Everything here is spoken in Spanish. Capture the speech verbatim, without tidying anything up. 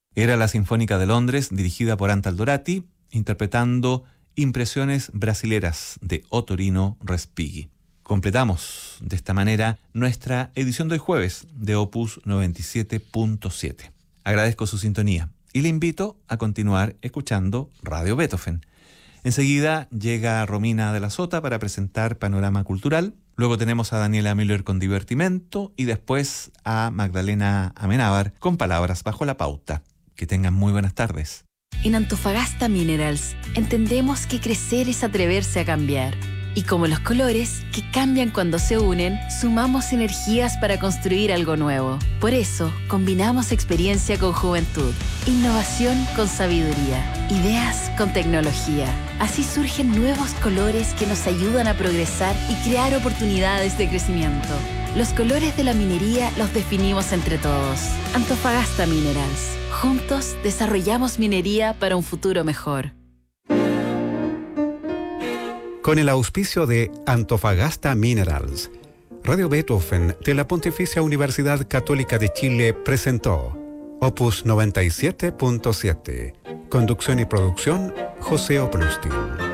Era la Sinfónica de Londres, dirigida por Antal Dorati, interpretando Impresiones Brasileras de Ottorino Respighi. Completamos de esta manera nuestra edición de hoy jueves de Opus noventa y siete punto siete. Agradezco su sintonía y le invito a continuar escuchando Radio Beethoven. Enseguida llega Romina de la Sota para presentar Panorama Cultural. Luego tenemos a Daniela Müller con Divertimento y después a Magdalena Amenábar con Palabras bajo la pauta. Que tengan muy buenas tardes. En Antofagasta Minerals entendemos que crecer es atreverse a cambiar. Y como los colores, que cambian cuando se unen, sumamos energías para construir algo nuevo. Por eso, combinamos experiencia con juventud, innovación con sabiduría, ideas con tecnología. Así surgen nuevos colores que nos ayudan a progresar y crear oportunidades de crecimiento. Los colores de la minería los definimos entre todos. Antofagasta Minerals. Juntos desarrollamos minería para un futuro mejor. Con el auspicio de Antofagasta Minerals, Radio Beethoven de la Pontificia Universidad Católica de Chile presentó Opus noventa y siete punto siete. Conducción y producción, José Oprustin.